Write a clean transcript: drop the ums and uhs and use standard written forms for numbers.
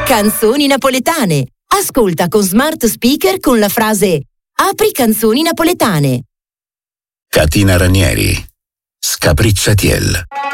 Canzoni napoletane. Ascolta con smart speaker con la frase "Apri canzoni napoletane". Catina Ranieri, Scaprizzatiel.